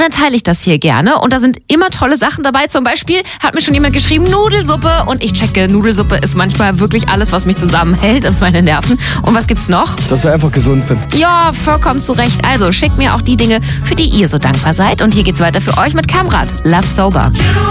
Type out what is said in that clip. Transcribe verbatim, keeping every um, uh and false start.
dann teile ich das hier gerne. Und da sind immer tolle Sachen dabei. Zum Beispiel hat mir schon jemand geschrieben, Nudelsuppe. Und ich checke, Nudelsuppe ist manchmal wirklich alles, was mich zusammenhält und meine Nerven. Und was gibt's noch? Dass ich einfach gesund bin. Ja, vollkommen zu Recht. Also schickt mir auch die Dinge, für die ihr so dankbar seid. Und hier geht's weiter für euch mit Kamrat. Love Sober.